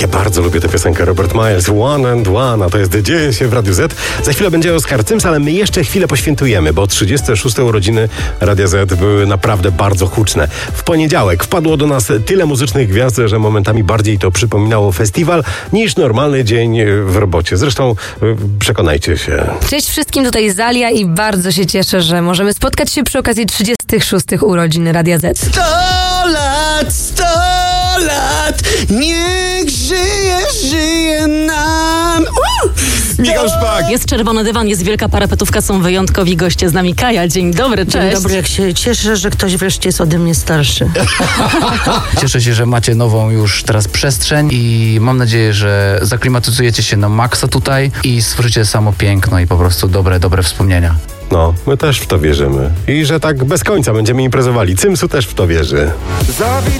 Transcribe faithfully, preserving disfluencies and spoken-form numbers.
Jak ja bardzo lubię tę piosenkę, Robert Miles, One and One, a to jest Dzieje się w Radiu Z. Za chwilę będzie Oskar Cyms, ale my jeszcze chwilę poświętujemy, bo trzydzieste szóste urodziny Radia Z były naprawdę bardzo huczne. W poniedziałek wpadło do nas tyle muzycznych gwiazd, że momentami bardziej to przypominało festiwal niż normalny dzień w robocie. Zresztą przekonajcie się. Cześć wszystkim, tutaj Zalia i bardzo się cieszę, że możemy spotkać się przy okazji trzydziestych szóstych urodzin Radia Z. Sto lat, sto lat, niech żyje, żyje nam. Uh! Michał Szpak. Jest czerwony dywan, jest wielka parapetówka, są wyjątkowi goście z nami. Kaja, dzień dobry, cześć. Dzień dobry, jak się cieszę, że ktoś wreszcie jest ode mnie starszy. Cieszę się, że macie nową już teraz przestrzeń i mam nadzieję, że zaklimatyzujecie się na maksa tutaj i stworzycie samo piękno i po prostu dobre, dobre wspomnienia. No, my też w to wierzymy. I że tak bez końca będziemy imprezowali. Cymsu też w to wierzy. Zawitał